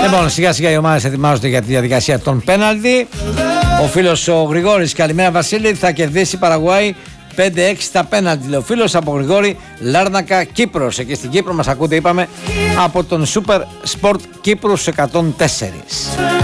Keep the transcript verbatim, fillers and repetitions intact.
Λοιπόν, σιγά σιγά οι ομάδες ετοιμάζονται για τη διαδικασία των πέναλτι. Ο φίλος ο Γρηγόρης, καλημέρα Βασίλη, θα κερδίσει η Παραγουάη πέντε έξι στα πέναλτι. Λέει ο φίλος από Γρηγόρη, Λάρνακα, Κύπρος. Εκεί στην Κύπρο μας ακούτε, είπαμε, από τον Super Sport Κύπρους εκατόν τέσσερα.